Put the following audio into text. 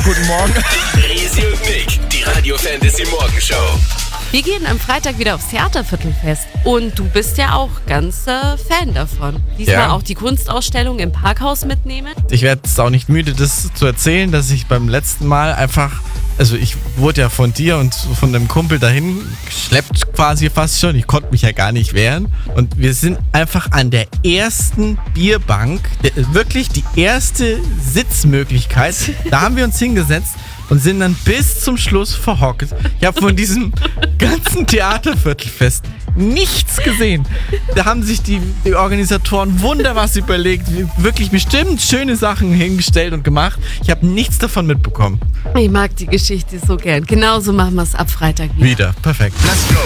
guten Morgen. Resi und Nick, die Radio Fantasy Morgenshow. Wir gehen am Freitag wieder aufs Theaterviertelfest. Und du bist ja auch ganz Fan davon. Diesmal Ja. auch die Kunstausstellung im Parkhaus mitnehmen. Ich werde es auch nicht müde, das zu erzählen, dass ich beim letzten Mal einfach, also ich wurde ja von dir und von einem Kumpel dahin geschleppt quasi fast schon. Ich konnte mich ja gar nicht wehren. Und wir sind einfach an der ersten Bierbank, wirklich die erste Sitzmöglichkeit, da haben wir uns hingesetzt und sind dann bis zum Schluss verhockt. Ich habe von diesem ganzen Theaterviertelfest nichts gesehen. Da haben sich die Organisatoren wunder was überlegt, wirklich bestimmt schöne Sachen hingestellt und gemacht. Ich habe nichts davon mitbekommen. Ich mag die Geschichte so gern. Genauso machen wir es ab Freitag wieder. Wieder, perfekt. Let's go.